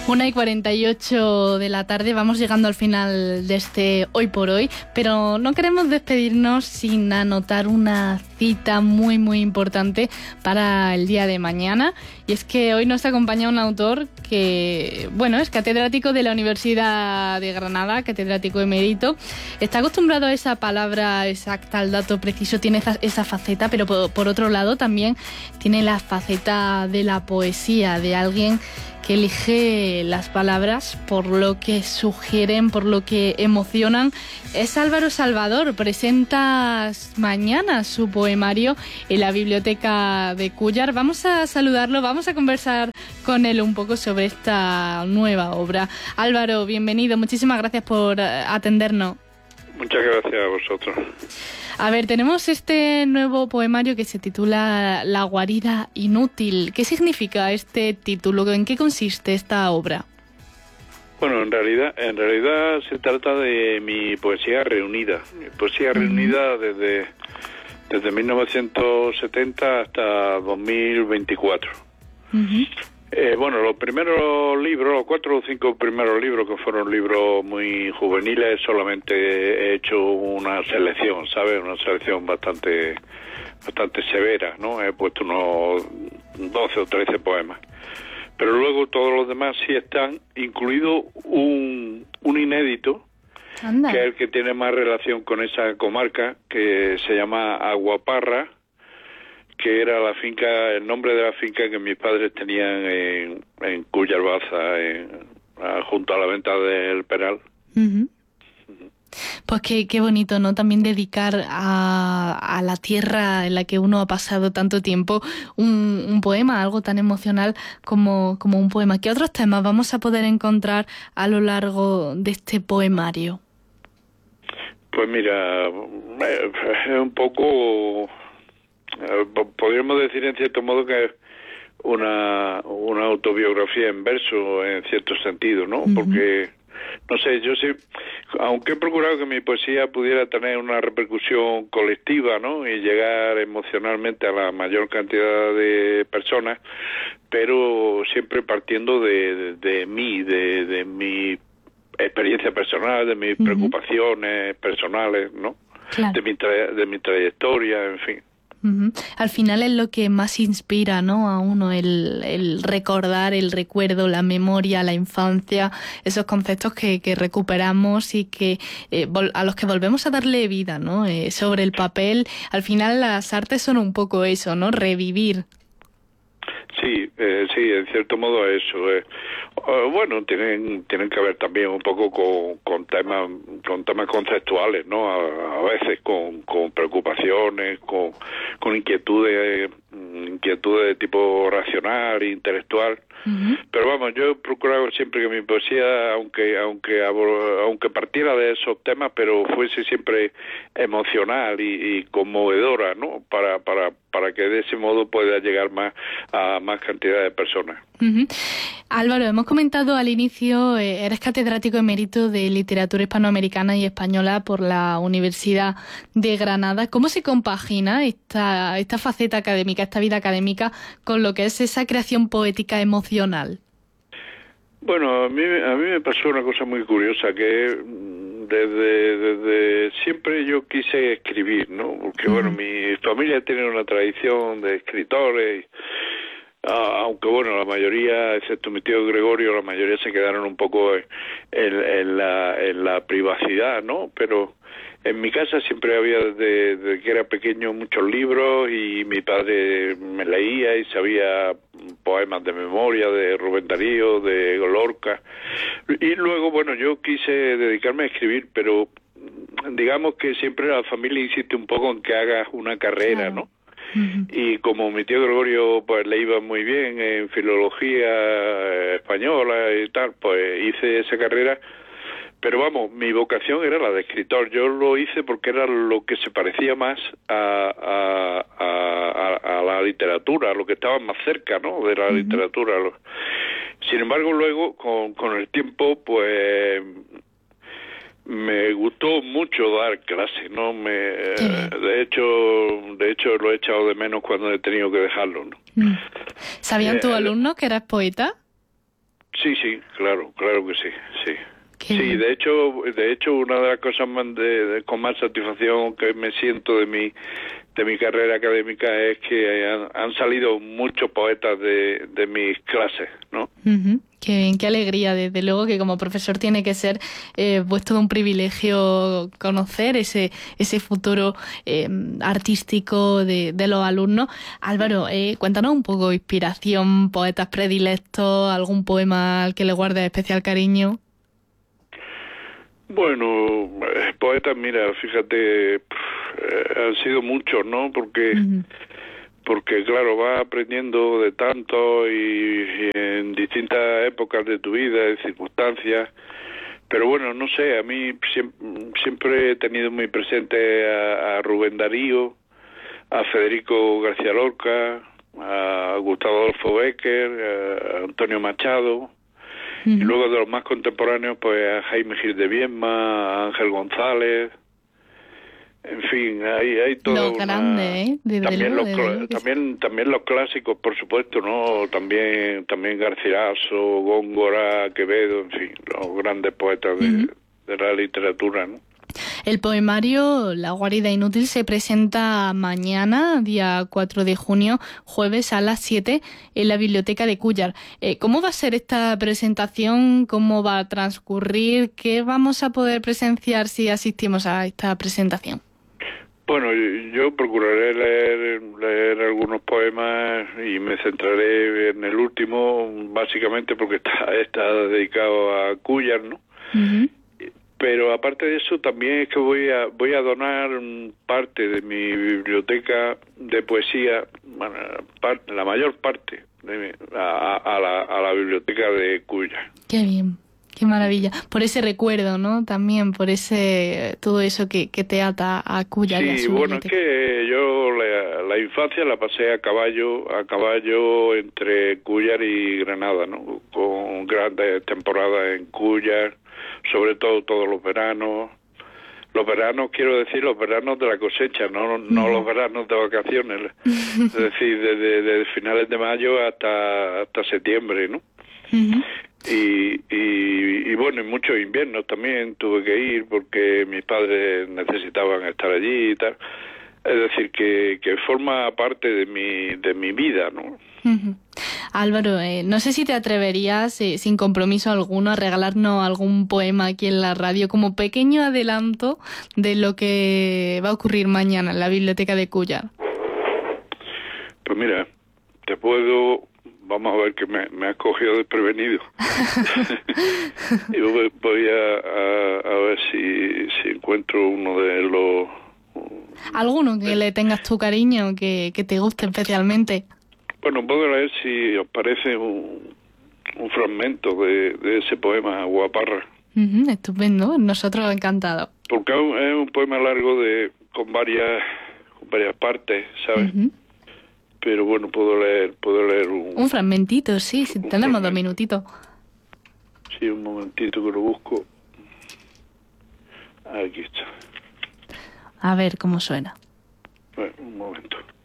1:48 de la tarde, vamos llegando al final de este Hoy por Hoy, pero no queremos despedirnos sin anotar una cita muy muy importante para el día de mañana, y es que hoy nos acompaña un autor que, bueno, es catedrático de la Universidad de Granada, catedrático emérito, está acostumbrado a esa palabra exacta, al dato preciso, tiene esa faceta, pero por otro lado también tiene la faceta de la poesía, de alguien que elige las palabras por lo que sugieren, por lo que emocionan. Es Álvaro Salvador, presenta mañana su poemario en la Biblioteca de Cúllar. Vamos a saludarlo, vamos a conversar con él un poco sobre esta nueva obra. Álvaro, bienvenido, muchísimas gracias por atendernos. Muchas gracias a vosotros. A ver, tenemos este nuevo poemario que se titula La guarida inútil. ¿Qué significa este título? ¿En qué consiste esta obra? Bueno, en realidad se trata de mi poesía reunida. Mi poesía reunida desde 1970 hasta 2024. Bueno, los primeros libros, los 4 o 5 primeros libros, que fueron libros muy juveniles, solamente he hecho una selección, ¿sabes? Una selección bastante severa, ¿no? He puesto unos 12 o 13 poemas. Pero luego todos los demás sí están, incluido un inédito, Anda, que es el que tiene más relación con esa comarca, que se llama Aguaparra, que era la finca, el nombre de la finca que mis padres tenían en Cúllar Baza, junto a la venta del Peral. Pues qué bonito, ¿no? También dedicar a la tierra en la que uno ha pasado tanto tiempo un poema, algo tan emocional como un poema. ¿Qué otros temas vamos a poder encontrar a lo largo de este poemario? Pues mira, es un poco... podríamos decir en cierto modo que es una autobiografía en verso, en cierto sentido, ¿no? Porque, no sé, yo sí, aunque he procurado que mi poesía pudiera tener una repercusión colectiva, ¿no? Y llegar emocionalmente a la mayor cantidad de personas, pero siempre partiendo de mí, de mi experiencia personal, de mis preocupaciones personales, ¿no? Claro. De mi trayectoria, en fin. Al final es lo que más inspira, ¿no?, a uno, el recordar, el recuerdo, la memoria, la infancia, esos conceptos que recuperamos y que a los que volvemos a darle vida, ¿no? Sobre el papel, al final las artes son un poco eso, ¿no? Revivir. Sí, en cierto modo eso. Bueno, tienen que ver también un poco con temas conceptuales, ¿no? A veces con preocupaciones, con inquietudes de tipo racional e intelectual. Pero vamos, yo he procurado siempre que mi poesía, aunque partiera de esos temas, pero fuese siempre emocional y conmovedora, ¿no? Para que de ese modo pueda llegar a más cantidad de personas. Álvaro, hemos comentado al inicio, eres catedrático emérito de literatura hispanoamericana y española por la Universidad de Granada. ¿Cómo se compagina esta faceta académica, esta vida académica, con lo que es esa creación poética emocional? Bueno, a mí me pasó una cosa muy curiosa, que desde siempre yo quise escribir, ¿no? Porque, bueno, mi familia tiene una tradición de escritores, aunque, bueno, la mayoría, excepto mi tío Gregorio, la mayoría se quedaron un poco en la privacidad, ¿no? Pero en mi casa siempre había, desde que era pequeño, muchos libros, y mi padre me leía y sabía poemas de memoria de Rubén Darío, de Lorca. Y luego, bueno, yo quise dedicarme a escribir, pero digamos que siempre la familia insiste un poco en que hagas una carrera, ¿no? Y como mi tío Gregorio pues le iba muy bien en filología española y tal, pues hice esa carrera. Pero vamos, mi vocación era la de escritor. Yo lo hice porque era lo que se parecía más a la literatura, a lo que estaba más cerca, ¿no?, de la literatura. Sin embargo, luego, con el tiempo, pues me gustó mucho dar clases, ¿no? De hecho lo he echado de menos cuando he tenido que dejarlo, ¿no? ¿Sabían tus alumnos que eras poeta? Sí, claro que sí, sí. Qué Sí, bien. de hecho, una de las cosas más con más satisfacción que me siento de mi carrera académica es que han salido muchos poetas de mis clases, ¿no? Ujú. Qué bien, qué alegría. Desde luego que como profesor tiene que ser pues todo un privilegio conocer ese futuro artístico de los alumnos. Álvaro, cuéntanos un poco inspiración, poetas predilectos, algún poema al que le guardes especial cariño. Bueno, poetas, mira, fíjate, han sido muchos, ¿no? Ujú. Porque claro, vas aprendiendo de tanto y en distintas épocas de tu vida, y circunstancias. Pero bueno, no sé, a mí siempre he tenido muy presente a Rubén Darío, a Federico García Lorca, a Gustavo Adolfo Bécquer, a Antonio Machado. Y Ujú. luego de los más contemporáneos, pues a Jaime Gil de Viedma, a Ángel González. En fin, hay toda Lo grande, una... desde luego que sí. también los clásicos, por supuesto, ¿no? También Garcilaso, Góngora, Quevedo, en fin, los grandes poetas Ujú. de la literatura, ¿no? El poemario La guarida inútil se presenta mañana, día 4 de junio, jueves a las 7, en la Biblioteca de Cúllar. ¿Cómo va a ser esta presentación? ¿Cómo va a transcurrir? ¿Qué vamos a poder presenciar si asistimos a esta presentación? Bueno, yo procuraré leer algunos poemas y me centraré en el último, básicamente porque está dedicado a Cúllar, ¿no? Ujú. Pero aparte de eso, también es que voy a donar parte de mi biblioteca de poesía, bueno, la mayor parte a la biblioteca de Cúllar. Qué bien, qué maravilla. Por ese recuerdo, ¿no? También por todo eso que te ata a Cúllar y a Sí, su bueno, es biblioteca. que yo la infancia la pasé a caballo entre Cúllar y Granada, ¿no? Con grandes temporadas en Cúllar, sobre todo todos los veranos. Los veranos, quiero decir, los veranos de la cosecha, no los veranos de vacaciones. Es decir, desde finales de mayo hasta septiembre, ¿no? Ujú. Y bueno, en muchos inviernos también tuve que ir porque mis padres necesitaban estar allí y tal. Es decir, que forma parte de mi vida, ¿no? Ujú. Álvaro, no sé si te atreverías, sin compromiso alguno, a regalarnos algún poema aquí en la radio como pequeño adelanto de lo que va a ocurrir mañana en la Biblioteca de Cúllar. Pues mira, vamos a ver que me has cogido desprevenido. Y voy a ver si encuentro uno de los... ¿Alguno que le tengas tu cariño, que te guste especialmente? Bueno, puedo leer si os parece un fragmento de ese poema, Guaparra. Ujú, estupendo, nosotros encantados. Porque es un poema largo con varias partes, ¿sabes? Ujú. Pero bueno, puedo leer Un fragmentito, sí, un tenemos 2 fragmento. minutitos. Sí, un momentito que lo busco. Aquí está. A ver cómo suena. Bueno, un momento.